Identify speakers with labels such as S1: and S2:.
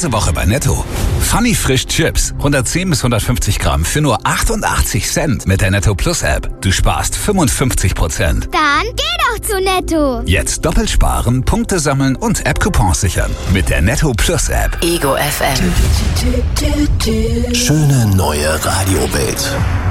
S1: Diese Woche bei Netto. Funny Frisch Chips. 110 bis 150 Gramm für nur 88 Cent mit der Netto Plus App. Du sparst 55%.
S2: Dann geh doch zu Netto.
S1: Jetzt doppelt sparen, Punkte sammeln und App-Coupons sichern. Mit der Netto Plus App.
S3: Ego FM.
S4: Schöne neue Radiowelt.